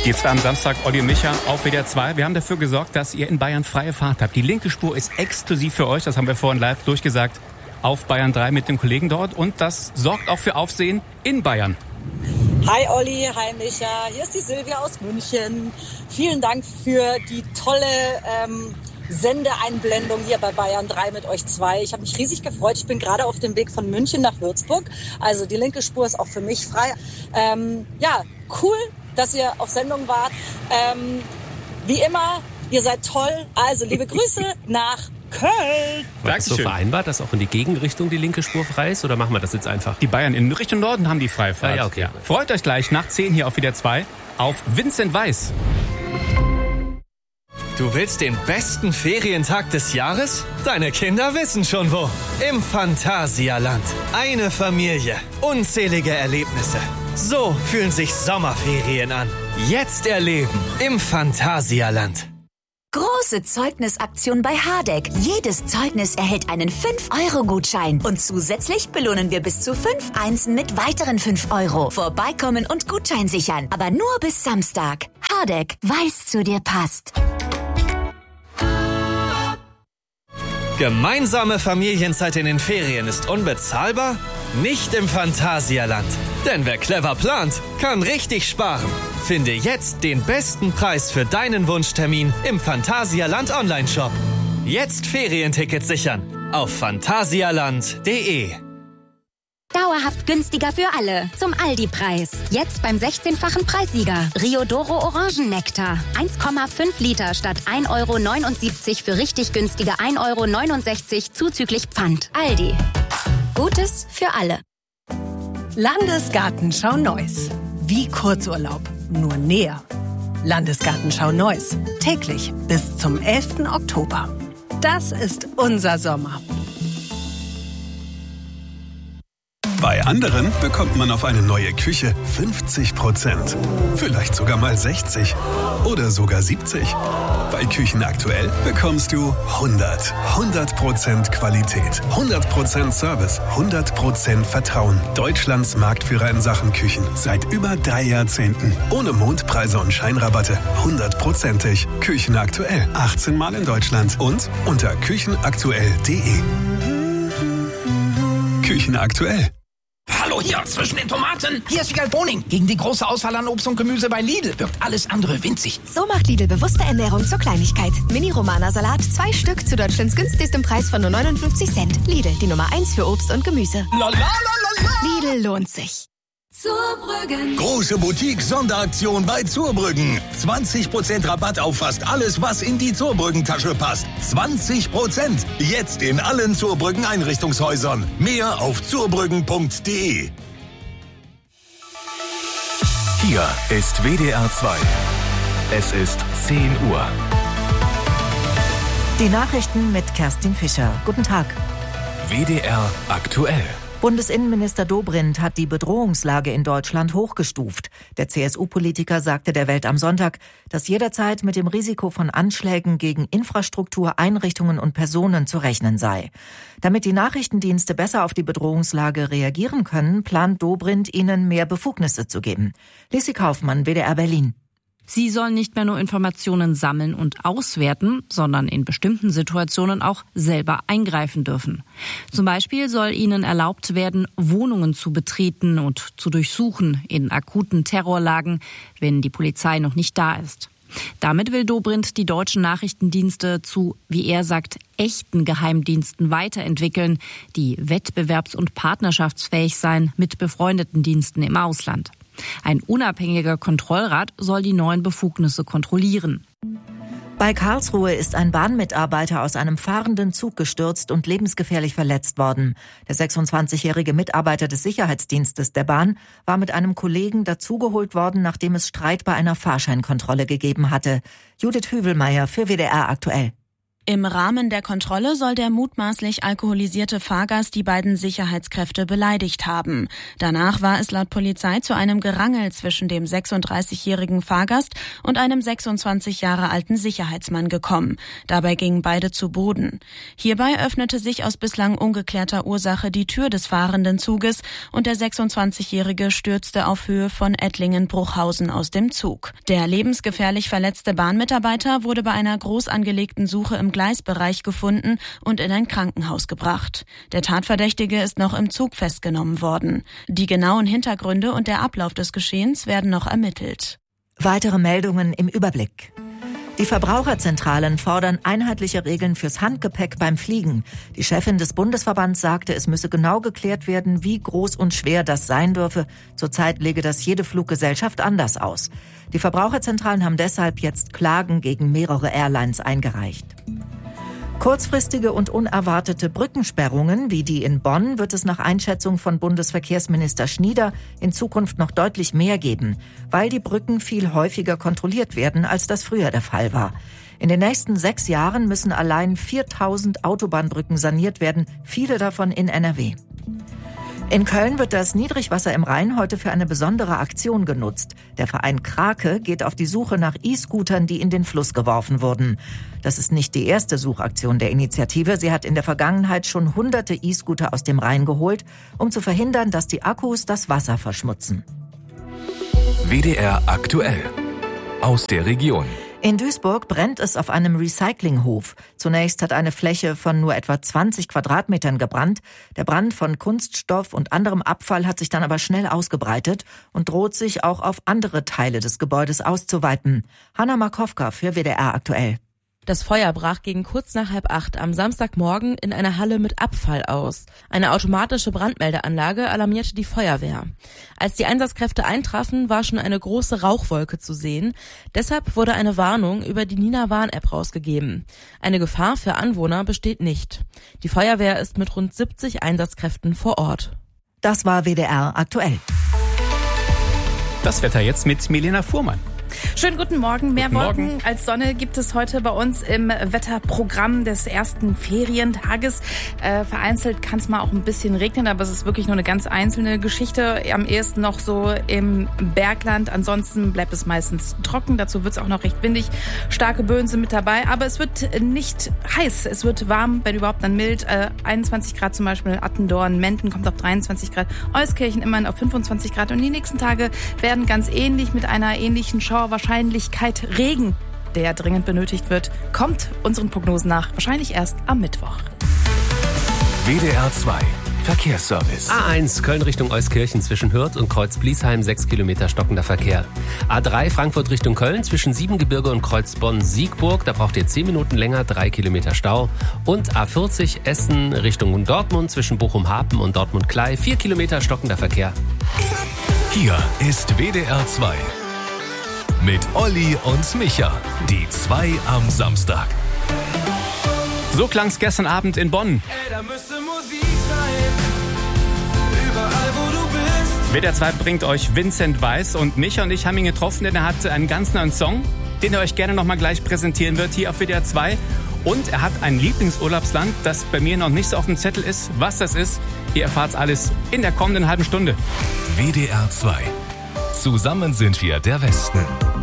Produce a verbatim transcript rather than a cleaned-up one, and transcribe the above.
Die zwei am Samstag, Olli und Micha auf W D R zwei. Wir haben dafür gesorgt, dass ihr in Bayern freie Fahrt habt. Die linke Spur ist exklusiv für euch, das haben wir vorhin live durchgesagt, auf Bayern drei mit den Kollegen dort. Und das sorgt auch für Aufsehen in Bayern. Hi Olli, hi Micha, hier ist die Silvia aus München. Vielen Dank für die tolle ähm, Sendeeinblendung hier bei Bayern drei mit euch zwei. Ich habe mich riesig gefreut. Ich bin gerade auf dem Weg von München nach Würzburg. Also die linke Spur ist auch für mich frei. Ähm, ja, cool, dass ihr auf Sendung wart. Ähm, wie immer, ihr seid toll. Also liebe Grüße nach Köln. War das so vereinbart, dass auch in die Gegenrichtung die linke Spur frei ist? Oder machen wir das jetzt einfach? Die Bayern in Richtung Norden haben die Freifahrt. Ah, ja, okay. Ja. Freut euch gleich nach zehn hier auf W D R zwei auf Vincent Weiss. Du willst den besten Ferientag des Jahres? Deine Kinder wissen schon wo. Im Phantasialand. Eine Familie. Unzählige Erlebnisse. So fühlen sich Sommerferien an. Jetzt erleben im Phantasialand. Große Zeugnisaktion bei Hardegg. Jedes Zeugnis erhält einen fünf Euro Gutschein. Und zusätzlich belohnen wir bis zu fünf Einsen mit weiteren fünf Euro. Vorbeikommen und Gutschein sichern. Aber nur bis Samstag. Hardegg, weil's zu dir passt. Gemeinsame Familienzeit in den Ferien ist unbezahlbar? Nicht im Phantasialand. Denn wer clever plant, kann richtig sparen. Finde jetzt den besten Preis für deinen Wunschtermin im Phantasialand Online-Shop. Jetzt Ferientickets sichern auf phantasialand punkt de. Dauerhaft günstiger für alle. Zum Aldi-Preis. Jetzt beim sechzehnfachen Preissieger. Riodoro Orangennektar. eins Komma fünf Liter statt ein Euro neunundsiebzig für richtig günstige ein Euro neunundsechzig zuzüglich Pfand. Aldi. Gutes für alle. Landesgartenschau Neuss. Wie Kurzurlaub, nur näher. Landesgartenschau Neuss. Täglich bis zum elften Oktober. Das ist unser Sommer. Bei anderen bekommt man auf eine neue Küche fünfzig Prozent. Vielleicht sogar mal sechzig oder sogar siebzig. Bei Küchen aktuell bekommst du hundert. hundert Prozent Qualität, hundert Prozent Service, hundert Prozent Vertrauen. Deutschlands Marktführer in Sachen Küchen. Seit über drei Jahrzehnten. Ohne Mondpreise und Scheinrabatte. hundertprozentig. Küchen aktuell. achtzehn Mal in Deutschland. Und unter küchenaktuell punkt de. Küchen aktuell. Hallo hier, zwischen den Tomaten. Hier ist Wiegald Boning. Gegen die große Auswahl an Obst und Gemüse bei Lidl wirkt alles andere winzig. So macht Lidl bewusste Ernährung zur Kleinigkeit. Mini-Romana-Salat, zwei Stück zu Deutschlands günstigstem Preis von nur neunundfünfzig Cent. Lidl, die Nummer eins für Obst und Gemüse. La, la, la, la, la. Lidl lohnt sich. Zurbrüggen. Große Boutique-Sonderaktion bei Zurbrüggen. zwanzig Prozent Rabatt auf fast alles, was in die Zurbrüggen-Tasche passt. zwanzig Prozent. Jetzt in allen Zurbrüggen-Einrichtungshäusern. Mehr auf zurbrüggen punkt de. Hier ist W D R zwei. Es ist zehn Uhr. Die Nachrichten mit Kerstin Fischer. Guten Tag. W D R aktuell. Bundesinnenminister Dobrindt hat die Bedrohungslage in Deutschland hochgestuft. Der C S U-Politiker sagte der Welt am Sonntag, dass jederzeit mit dem Risiko von Anschlägen gegen Infrastruktur, Einrichtungen und Personen zu rechnen sei. Damit die Nachrichtendienste besser auf die Bedrohungslage reagieren können, plant Dobrindt, ihnen mehr Befugnisse zu geben. Lissi Kaufmann, W D R Berlin. Sie sollen nicht mehr nur Informationen sammeln und auswerten, sondern in bestimmten Situationen auch selber eingreifen dürfen. Zum Beispiel soll ihnen erlaubt werden, Wohnungen zu betreten und zu durchsuchen in akuten Terrorlagen, wenn die Polizei noch nicht da ist. Damit will Dobrindt die deutschen Nachrichtendienste zu, wie er sagt, echten Geheimdiensten weiterentwickeln, die wettbewerbs- und partnerschaftsfähig seien mit befreundeten Diensten im Ausland. Ein unabhängiger Kontrollrat soll die neuen Befugnisse kontrollieren. Bei Karlsruhe ist ein Bahnmitarbeiter aus einem fahrenden Zug gestürzt und lebensgefährlich verletzt worden. Der sechsundzwanzigjährige Mitarbeiter des Sicherheitsdienstes der Bahn war mit einem Kollegen dazugeholt worden, nachdem es Streit bei einer Fahrscheinkontrolle gegeben hatte. Judith Hüvelmeier für W D R aktuell. Im Rahmen der Kontrolle soll der mutmaßlich alkoholisierte Fahrgast die beiden Sicherheitskräfte beleidigt haben. Danach war es laut Polizei zu einem Gerangel zwischen dem sechsunddreißigjährigen Fahrgast und einem sechsundzwanzig Jahre alten Sicherheitsmann gekommen. Dabei gingen beide zu Boden. Hierbei öffnete sich aus bislang ungeklärter Ursache die Tür des fahrenden Zuges und der sechsundzwanzigjährige stürzte auf Höhe von Ettlingen-Bruchhausen aus dem Zug. Der lebensgefährlich verletzte Bahnmitarbeiter wurde bei einer groß angelegten Suche im Gleisbereich gefunden und in ein Krankenhaus gebracht. Der Tatverdächtige ist noch im Zug festgenommen worden. Die genauen Hintergründe und der Ablauf des Geschehens werden noch ermittelt. Weitere Meldungen im Überblick. Die Verbraucherzentralen fordern einheitliche Regeln fürs Handgepäck beim Fliegen. Die Chefin des Bundesverbands sagte, es müsse genau geklärt werden, wie groß und schwer das sein dürfe. Zurzeit lege das jede Fluggesellschaft anders aus. Die Verbraucherzentralen haben deshalb jetzt Klagen gegen mehrere Airlines eingereicht. Kurzfristige und unerwartete Brückensperrungen wie die in Bonn wird es nach Einschätzung von Bundesverkehrsminister Schnieder in Zukunft noch deutlich mehr geben, weil die Brücken viel häufiger kontrolliert werden, als das früher der Fall war. In den nächsten sechs Jahren müssen allein viertausend Autobahnbrücken saniert werden, viele davon in N R W. In Köln wird das Niedrigwasser im Rhein heute für eine besondere Aktion genutzt. Der Verein Krake geht auf die Suche nach E-Scootern, die in den Fluss geworfen wurden. Das ist nicht die erste Suchaktion der Initiative. Sie hat in der Vergangenheit schon hunderte E-Scooter aus dem Rhein geholt, um zu verhindern, dass die Akkus das Wasser verschmutzen. W D R aktuell. Aus der Region. In Duisburg brennt es auf einem Recyclinghof. Zunächst hat eine Fläche von nur etwa zwanzig Quadratmetern gebrannt. Der Brand von Kunststoff und anderem Abfall hat sich dann aber schnell ausgebreitet und droht sich auch auf andere Teile des Gebäudes auszuweiten. Hanna Markowka für W D R aktuell. Das Feuer brach gegen kurz nach halb acht am Samstagmorgen in einer Halle mit Abfall aus. Eine automatische Brandmeldeanlage alarmierte die Feuerwehr. Als die Einsatzkräfte eintrafen, war schon eine große Rauchwolke zu sehen. Deshalb wurde eine Warnung über die Nina Warn-App rausgegeben. Eine Gefahr für Anwohner besteht nicht. Die Feuerwehr ist mit rund siebzig Einsatzkräften vor Ort. Das war W D R aktuell. Das Wetter jetzt mit Milena Fuhrmann. Schönen guten Morgen. Mehr Guten Wolken Morgen. als Sonne gibt es heute bei uns im Wetterprogramm des ersten Ferientages. Äh, vereinzelt kann es mal auch ein bisschen regnen, aber es ist wirklich nur eine ganz einzelne Geschichte. Am ehesten noch so im Bergland. Ansonsten bleibt es meistens trocken. Dazu wird es auch noch recht windig. Starke Böen sind mit dabei, aber es wird nicht heiß. Es wird warm, wenn überhaupt dann mild. Äh, einundzwanzig Grad zum Beispiel in Attendorn. Menden kommt auf dreiundzwanzig Grad. Euskirchen immerhin auf fünfundzwanzig Grad. Und die nächsten Tage werden ganz ähnlich mit einer ähnlichen Schau Wahrscheinlichkeit Regen, der dringend benötigt wird, kommt unseren Prognosen nach wahrscheinlich erst am Mittwoch. W D R zwei Verkehrsservice. A eins Köln Richtung Euskirchen zwischen Hürth und Kreuz Bliesheim sechs Kilometer stockender Verkehr. A drei Frankfurt Richtung Köln zwischen Siebengebirge und Kreuz Bonn-Siegburg, da braucht ihr zehn Minuten länger, drei Kilometer Stau. Und A vierzig Essen Richtung Dortmund zwischen Bochum-Hapen und Dortmund-Klei, vier Kilometer stockender Verkehr. Hier ist W D R zwei. Mit Olli und Micha, die zwei am Samstag. So klang's gestern Abend in Bonn. Ey, da müsste Musik sein, überall wo du bist. W D R zwei bringt euch Vincent Weiss und Micha und ich haben ihn getroffen, denn er hat einen ganz neuen Song, den er euch gerne noch mal gleich präsentieren wird hier auf W D R zwei. Und er hat ein Lieblingsurlaubsland, das bei mir noch nicht so auf dem Zettel ist. Was das ist, ihr erfahrt's alles in der kommenden halben Stunde. W D R zwei. Zusammen sind wir der Westen.